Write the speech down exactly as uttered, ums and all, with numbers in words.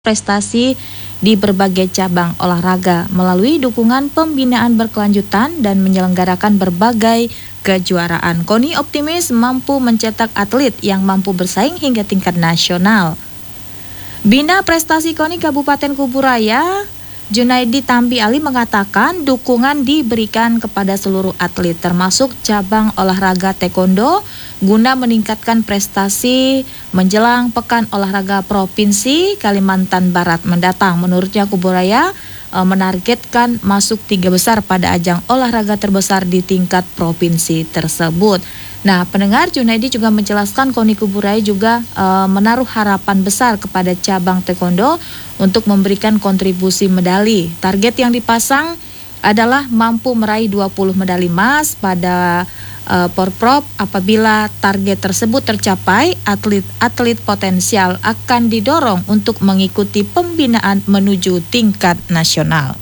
prestasi di berbagai cabang olahraga melalui dukungan pembinaan berkelanjutan dan menyelenggarakan berbagai kejuaraan. Koni optimis mampu mencetak atlet yang mampu bersaing hingga tingkat nasional. Bina Prestasi Koni Kabupaten Kuburaya, Junaidi Tambi Ali mengatakan dukungan diberikan kepada seluruh atlet termasuk cabang olahraga taekwondo guna meningkatkan prestasi menjelang Pekan Olahraga Provinsi Kalimantan Barat mendatang. Menurutnya Kuburaya e, menargetkan masuk tiga besar pada ajang olahraga terbesar di tingkat provinsi tersebut. Nah, pendengar, Junaidi juga menjelaskan Koni Kuburaya juga e, menaruh harapan besar kepada cabang taekwondo untuk memberikan kontribusi medali. Target yang dipasang adalah mampu meraih dua puluh medali emas pada e, Porprov. Apabila target tersebut tercapai, atlet-atlet potensial akan didorong untuk mengikuti pembinaan menuju tingkat nasional.